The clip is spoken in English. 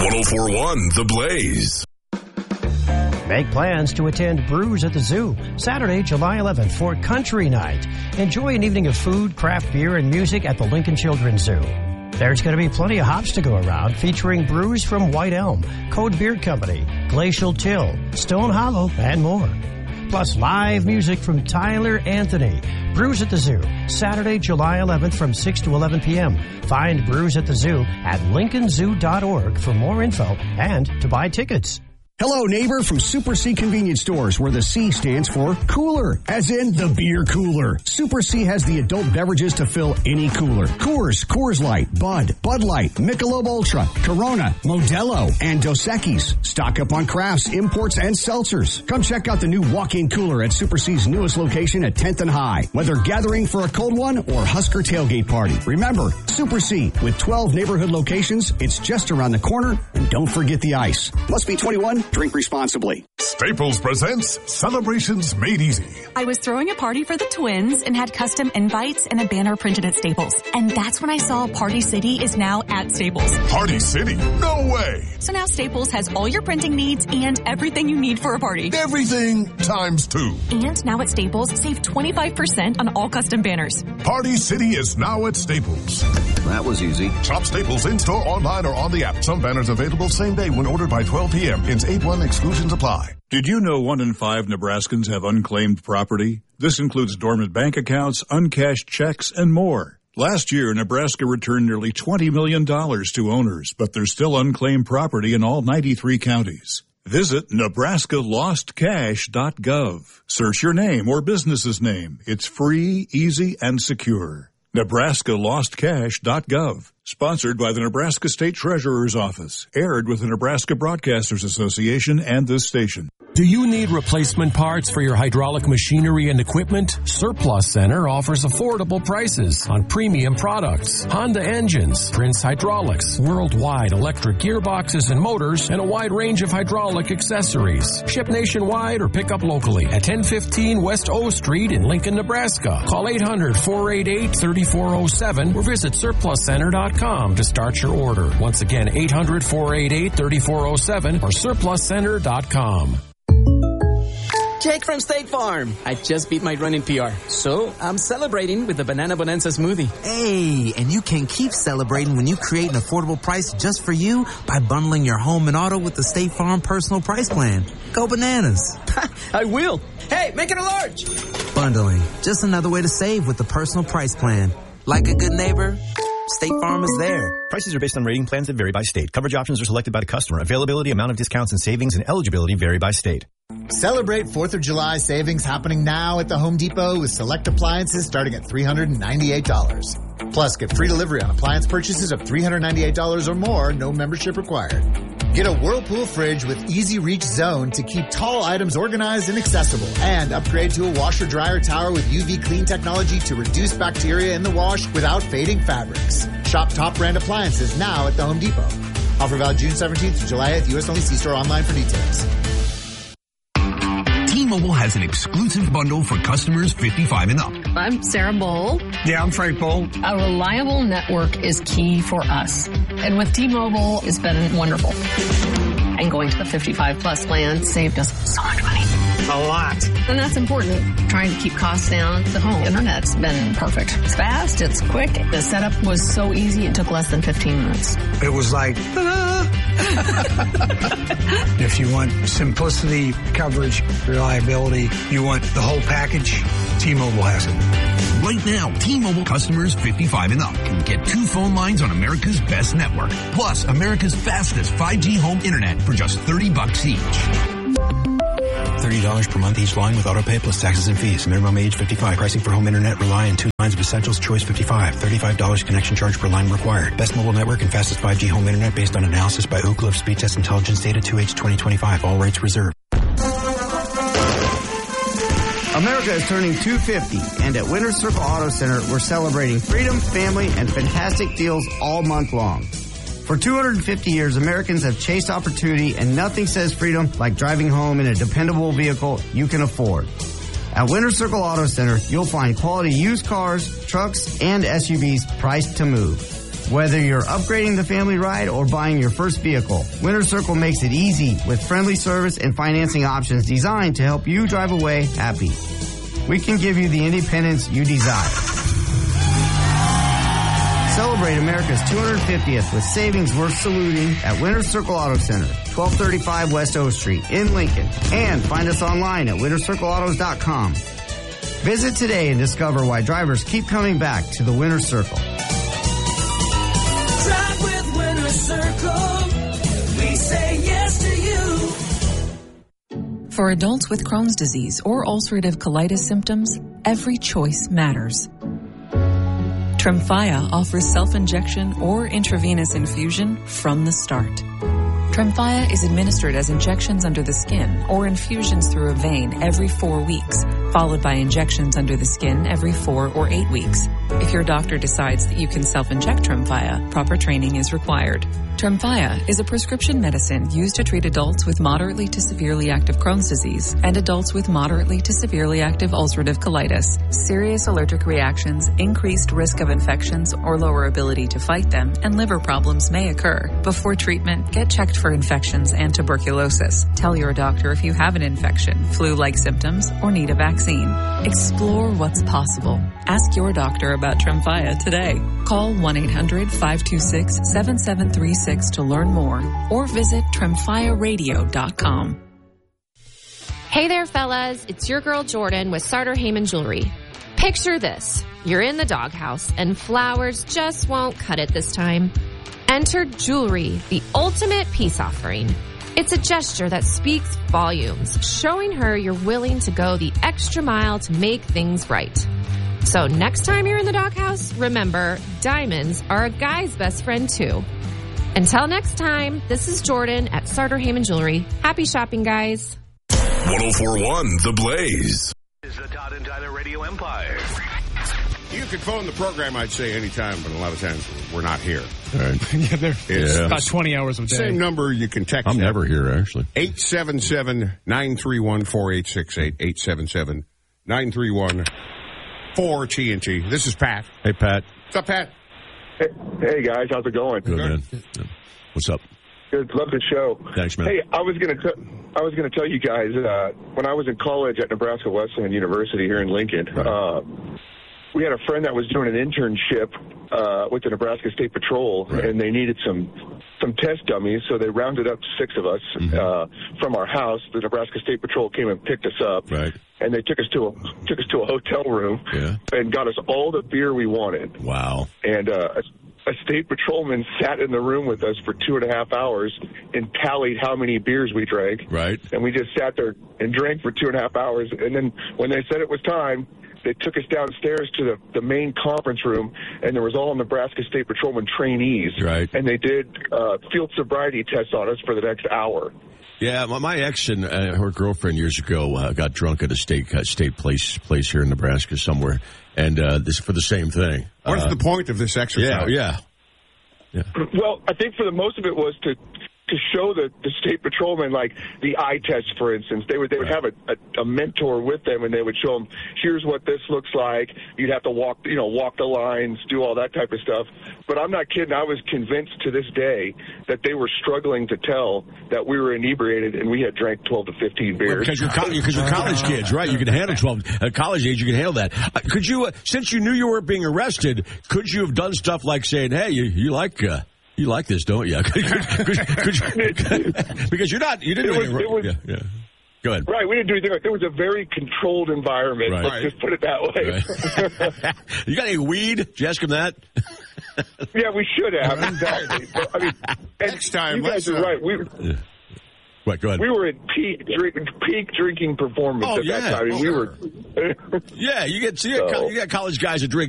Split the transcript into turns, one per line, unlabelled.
104.1 The Blaze.
Make plans to attend Brews at the Zoo, Saturday, July 11th for Country Night. Enjoy an evening of food, craft beer, and music at the Lincoln Children's Zoo. There's going to be plenty of hops to go around, featuring brews from White Elm, Code Beer Company, Glacial Till, Stone Hollow, and more. Plus live music from Tyler Anthony. Brews at the Zoo, Saturday, July 11th from 6 to 11 p.m. Find Brews at the Zoo at lincolnzoo.org for more info and to buy tickets.
Hello, neighbor from Super C Convenience Stores, where the C stands for cooler, as in the beer cooler. Super C has the adult beverages to fill any cooler. Coors, Coors Light, Bud, Bud Light, Michelob Ultra, Corona, Modelo, and Dos Equis. Stock up on crafts, imports, and seltzers. Come check out the new walk-in cooler at Super C's newest location at 10th and High. Whether gathering for a cold one or Husker tailgate party. Remember, Super C, with 12 neighborhood locations, it's just around the corner, and don't forget the ice. Must be 21. Drink responsibly.
Staples presents Celebrations Made Easy.
I was throwing a party for the twins and had custom invites and a banner printed at Staples. And that's when I saw Party City is now at Staples.
Party City? No way!
So now Staples has all your printing needs and everything you need for a party.
Everything times 2.
And now at Staples, save 25% on all custom banners.
Party City is now at Staples.
That was easy.
Shop Staples in-store, online, or on the app. Some banners available same day when ordered by 12 p.m. Ins 8-1 exclusions apply.
Did you know 1 in 5 Nebraskans have unclaimed property? This includes dormant bank accounts, uncashed checks, and more. Last year, Nebraska returned nearly $20 million to owners, but there's still unclaimed property in all 93 counties. Visit nebraskalostcash.gov. Search your name or business's name. It's free, easy, and secure. nebraskalostcash.gov. Sponsored by the Nebraska State Treasurer's Office. Aired with the Nebraska Broadcasters Association and this station.
Do you need replacement parts for your hydraulic machinery and equipment? Surplus Center offers affordable prices on premium products. Honda engines, Prince Hydraulics, worldwide electric gearboxes and motors, and a wide range of hydraulic accessories. Ship nationwide or pick up locally at 1015 West O Street in Lincoln, Nebraska. Call 800-488-3407 or visit surpluscenter.com to start your order. Once again, 800-488-3407 or surpluscenter.com.
Jake from State Farm. I just beat my running PR, so I'm celebrating with the Banana Bonanza smoothie.
Hey, and you can keep celebrating when you create an affordable price just for you by bundling your home and auto with the State Farm Personal Price Plan. Go bananas.
I will. Hey, make it a large.
Bundling, just another way to save with the Personal Price Plan. Like a good neighbor, State Farm is there.
Prices are based on rating plans that vary by state. Coverage options are selected by the customer. Availability, amount of discounts and savings, and eligibility vary by state.
Celebrate 4th of July savings happening now at the Home Depot with select appliances starting at $398. Plus, get free delivery on appliance purchases of $398 or more, no membership required. Get a Whirlpool fridge with Easy Reach Zone to keep tall items organized and accessible. And upgrade to a washer-dryer tower with UV clean technology to reduce bacteria in the wash without fading fabrics. Shop top brand appliances now at the Home Depot. Offer valid June 17th to July 8th. U.S. only. See store online for details.
T-Mobile has an exclusive bundle for customers 55 and up.
I'm Sarah Bowl.
Yeah, I'm Frank Bowl.
A reliable network is key for us. And with T-Mobile, it's been wonderful. And going to the 55-plus plan saved us so much money.
A lot.
And that's important. Trying to keep costs down. The home internet's been perfect. It's fast. It's quick. The setup was so easy. It took less than 15 minutes.
It was like, if you want simplicity, coverage, reliability, you want the whole package, T-Mobile has it.
Right now, T-Mobile customers 55 and up can get 2 phone lines on America's best network, plus America's fastest 5G home internet for just $30 each.
$30 per month each line with autopay plus taxes and fees. Minimum age 55. Pricing for home internet rely on 2 lines of Essentials Choice 55. $35 connection charge per line required. Best mobile network and fastest 5G home internet based on analysis by Oak Cliff Speed Test Intelligence data 2H 2025. All rates reserved.
America is turning 250, and at Winter Circle Auto Center, we're celebrating freedom, family, and fantastic deals all month long. For 250 years, Americans have chased opportunity, and nothing says freedom like driving home in a dependable vehicle you can afford. At Winter Circle Auto Center, you'll find quality used cars, trucks, and SUVs priced to move. Whether you're upgrading the family ride or buying your first vehicle, Winter Circle makes it easy with friendly service and financing options designed to help you drive away happy. We can give you the independence you desire. Celebrate America's 250th with savings worth saluting at Winter Circle Auto Center, 1235 West O Street in Lincoln. And find us online at wintercircleautos.com. Visit today and discover why drivers keep coming back to the Winter Circle.
Drive with Winter Circle. We say yes to you.
For adults with Crohn's disease or ulcerative colitis symptoms, every choice matters. Tremfya offers self-injection or intravenous infusion from the start. Tremfya is administered as injections under the skin or infusions through a vein every 4 weeks, followed by injections under the skin every 4 or 8 weeks. If your doctor decides that you can self-inject Tremfya, proper training is required. Tremfya is a prescription medicine used to treat adults with moderately to severely active Crohn's disease and adults with moderately to severely active ulcerative colitis. Serious allergic reactions, increased risk of infections or lower ability to fight them, and liver problems may occur. Before treatment, get checked for infections and tuberculosis. Tell your doctor if you have an infection, flu-like symptoms, or need a vaccine. Explore what's possible. Ask your doctor about Tremfya today. Call 1-800-526-7736 to learn more or visit TremfyaRadio.com.
Hey there, fellas. It's your girl Jordan with Sartor Heyman Jewelry. Picture this. You're in the doghouse and flowers just won't cut it this time. Enter jewelry, the ultimate peace offering. It's a gesture that speaks volumes, showing her you're willing to go the extra mile to make things right. So next time you're in the doghouse, remember, diamonds are a guy's best friend too. Until next time, this is Jordan at Sartor Heyman Jewelry. Happy shopping, guys.
104.1 The Blaze.
Is the Todd and Tyler Radio Empire.
You can phone the program, I'd say, anytime, but a lot of times we're not here.
All right. It's about 20 hours a day.
Same number you can text.
I'm never here, actually.
877-931-4868. 877-931-4TNT. This is Pat.
Hey, Pat.
What's up, Pat?
Hey, guys. How's it going?
Good, man. What's up?
Good. Love the show.
Thanks, man.
Hey, I was going to tell you guys, when I was in college at Nebraska Wesleyan University here in Lincoln, we had a friend that was doing an internship with the Nebraska State Patrol, and they needed some test dummies, so they rounded up 6 of us from our house. The Nebraska State Patrol came and picked us up, and they took us to a hotel room and got us all the beer we wanted.
Wow!
And a state patrolman sat in the room with us for 2.5 hours and tallied how many beers we drank.
Right.
And we just sat there and drank for 2.5 hours, and then when they said it was time, they took us downstairs to the main conference room, and there was all Nebraska State Patrolman trainees.
Right.
And they did field sobriety tests on us for the next hour.
Yeah, my ex and her girlfriend years ago got drunk at a state place here in Nebraska somewhere, and this for the same thing.
What's the point of this exercise?
Yeah.
Well, I think for the most of it was to show the state patrolmen, like the eye test, for instance. They would have a mentor with them, and they would show them, here's what this looks like. You'd have to walk the lines, do all that type of stuff. But I'm not kidding. I was convinced to this day that they were struggling to tell that we were inebriated and we had drank 12 to 15 beers.
Because you're college kids, right? You can handle 12. At college age, you can handle that. Could you, since you knew you were being arrested, could you have done stuff like saying, hey, you like this, don't you? Because you didn't. Go ahead.
Right, we didn't do anything. It was a very controlled environment. Right. Let's just put it that way.
Right. You got any weed? Did you ask him that?
Yeah, we should have. Exactly. But, I mean,
next time,
you guys are right.
What? Go ahead.
We were in peak drinking performance at that time. I mean, we were.
Yeah, you got college guys that drink